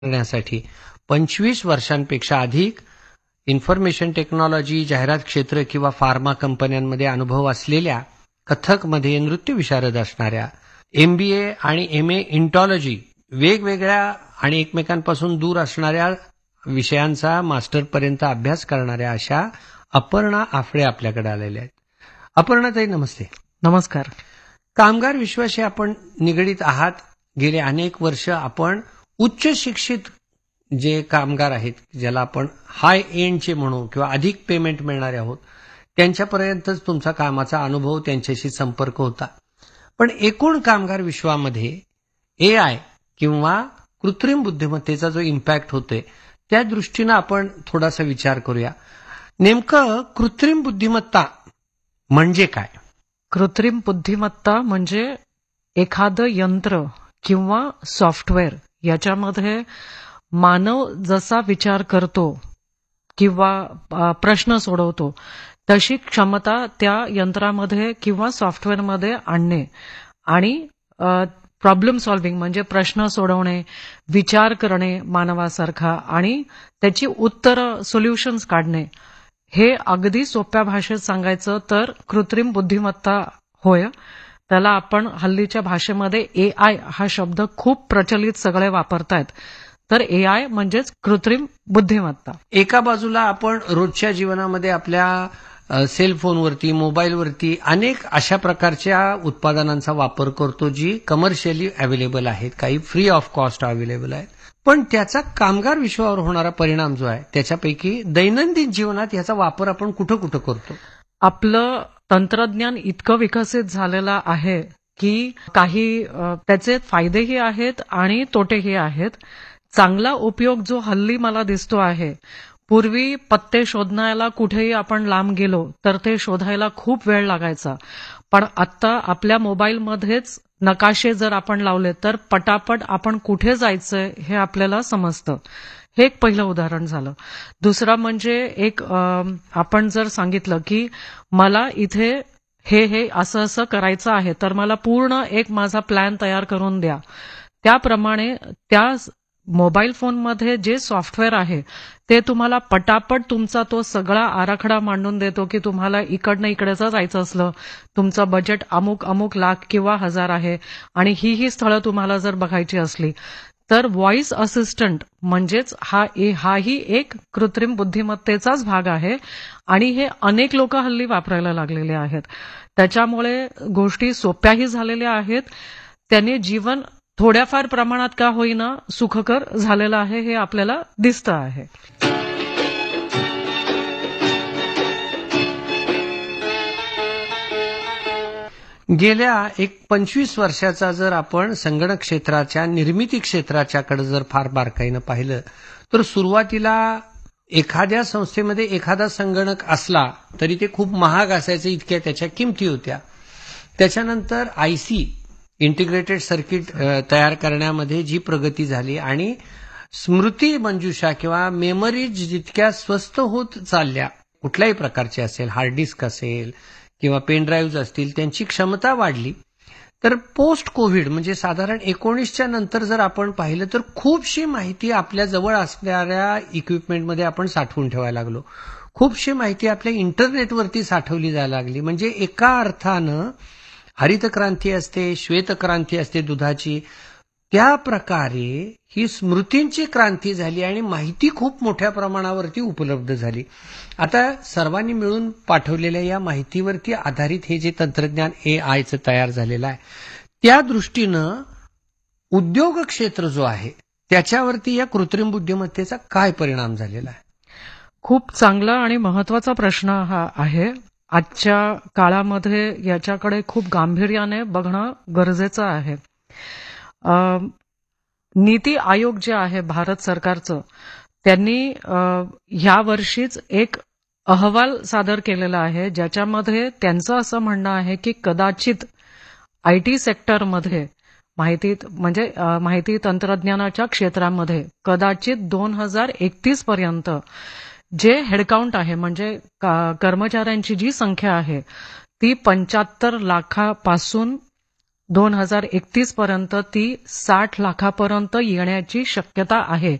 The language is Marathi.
करण्यासाठी 25 वर्षांपेक्षा अधिक इन्फॉर्मेशन टेक्नॉलॉजी, जाहिरात क्षेत्र किंवा फार्मा कंपन्यांमध्ये अनुभव असलेल्या, कथकमध्ये नृत्य विशारद असणाऱ्या, MBA आणि MA इंटॉलॉजी वेगवेगळ्या आणि एकमेकांपासून दूर असणाऱ्या विषयांचा मास्टरपर्यंत अभ्यास करणाऱ्या अशा अपर्णा आफळे आपल्याकडे आलेल्या आहेत. अपर्णाताई, नमस्ते. नमस्कार. कामगार विश्वाशी आपण निगडीत आहात. गेले अनेक वर्ष आपण उच्च शिक्षित जे कामगार आहेत, ज्याला आपण हाय एंडचे म्हणू किंवा अधिक पेमेंट मिळणारे आहोत, त्यांच्यापर्यंतच तुमचा कामाचा अनुभव, त्यांच्याशी संपर्क होता. पण एकूण कामगार विश्वामध्ये AI किंवा कृत्रिम बुद्धिमत्तेचा जो इम्पॅक्ट होतोय, त्या दृष्टीनं आपण थोडासा विचार करूया. नेमकं कृत्रिम बुद्धिमत्ता म्हणजे काय? कृत्रिम बुद्धिमत्ता म्हणजे एखादं यंत्र किंवा सॉफ्टवेअर याच्यामध्ये मानव जसा विचार करतो किंवा प्रश्न सोडवतो तशी क्षमता त्या यंत्रामध्ये किंवा सॉफ्टवेअरमध्ये आणणे आणि प्रॉब्लेम सॉल्व्हिंग म्हणजे प्रश्न सोडवणे, विचार करणे मानवासारखा आणि त्याची उत्तरं, सोल्युशन्स काढणे, हे अगदी सोप्या भाषेत सांगायचं तर कृत्रिम बुद्धिमत्ता होय. त्याला आपण हल्लीच्या भाषेमध्ये AI हा शब्द खूप प्रचलित सगळे वापरतायत. तर AI म्हणजेच कृत्रिम बुद्धिमत्ता. एका बाजूला आपण रोजच्या जीवनामध्ये आपल्या सेलफोनवरती, मोबाईलवरती अनेक अशा प्रकारच्या उत्पादनांचा वापर करतो, जी कमर्शियली अवेलेबल आहेत, काही फ्री ऑफ कॉस्ट अवेलेबल आहेत. पण त्याचा कामगार विश्वावर होणारा परिणाम जो आहे, त्याच्यापैकी दैनंदिन जीवनात याचा वापर आपण कुठं कुठं करतो? आपलं तंत्रज्ञान इतकं विकसित झालेलं आहे की काही त्याचे फायदेही आहेत आणि तोटेही आहेत. चांगला उपयोग जो हल्ली मला दिसतो आहे, पूर्वी पत्ते शोधण्याला कुठेही आपण लांब गेलो तर ते शोधायला खूप वेळ लागायचा. पण आता आपल्या मोबाईलमध्येच नकाशे जर आपण लावले तर पटापट आपण कुठे जायचंय हे आपल्याला समजतं. हे एक पहिलं उदाहरण झालं. दुसरं म्हणजे आपण जर सांगितलं की मला इथे हे असं असं करायचं आहे, तर मला पूर्ण एक माझा प्लॅन तयार करून द्या. त्याप्रमाणे त्या मोबाईल फोनमध्ये जे सॉफ्टवेअर आहे ते तुम्हाला पटापट तुमचा तो सगळा आराखडा मांडून देतो की तुम्हाला इकडनं इकडेच जायचं असलं, तुमचं बजेट अमुक लाख किंवा हजार आहे आणि ही स्थळं तुम्हाला जर बघायची असली तर व्हॉइस असिस्टंट म्हणजेच हाही एक कृत्रिम बुद्धिमत्तेचाच भाग आहे आणि हे अनेक लोक हल्ली वापरायला लागलेले आहेत. त्याच्यामुळे गोष्टी सोप्याही झालेल्या आहेत. त्याने जीवन थोड्याफार प्रमाणात का होईना सुखकर झालेलं आहे, हे आपल्याला दिसतं आहे. गेल्या 25 वर्षाचा जर आपण संगणक क्षेत्राच्या, निर्मिती क्षेत्राच्याकडे जर फार बारकाईनं पाहिलं तर सुरुवातीला एखाद्या संस्थेमध्ये एखादा संगणक असला तरी ते खूप महाग असायचं, इतक्या त्याच्या किमती होत्या. त्याच्यानंतर IC इंटिग्रेटेड सर्किट तयार करण्यामध्ये जी प्रगती झाली आणि स्मृती मंजुषा किंवा मेमरीज जितक्या स्वस्त होत चालल्या, कुठल्याही प्रकारचे असेल, हार्ड डिस्क असेल किंवा पेन ड्राईव्ह असतील, त्यांची क्षमता वाढली. तर पोस्ट कोविड म्हणजे साधारण 19च्या नंतर जर आपण पाहिलं तर खूपशी माहिती आपल्या जवळ असणाऱ्या इक्विपमेंटमध्ये आपण साठवून ठेवायला लागलो. खूपशी माहिती आपल्या इंटरनेटवरती साठवली जायला लागली. म्हणजे एका अर्थानं हरित क्रांती असते, श्वेत क्रांती असते दुधाची, त्या प्रकारे ही स्मृतींची क्रांती झाली आणि माहिती खूप मोठ्या प्रमाणावरती उपलब्ध झाली. आता सर्वांनी मिळून पाठवलेल्या या माहितीवरती आधारित हे जे तंत्रज्ञान AIचं तयार झालेलं आहे, त्या दृष्टीनं उद्योग क्षेत्र जो आहे त्याच्यावरती या कृत्रिम बुद्धिमत्तेचा काय परिणाम झालेला आहे? खूप चांगला आणि महत्वाचा प्रश्न हा आहे. आजच्या काळामध्ये याच्याकडे खूप गांभीर्याने बघणं गरजेचं आहे. नीती आयोग जे आहे भारत सरकारचं, त्यांनी ह्या वर्षीच एक अहवाल सादर केलेला आहे, ज्याच्यामध्ये त्यांचं असं म्हणणं आहे की कदाचित IT सेक्टरमध्ये माहिती तंत्रज्ञानाच्या क्षेत्रामध्ये कदाचित 2031 पर्यंत जे हेडकाउंट आहे म्हणजे कर्मचाऱ्यांची जी संख्या आहे ती 75 लाखापासून 2031 पर्यंत ती 60 लाखापर्यंत येण्याची शक्यता आहे.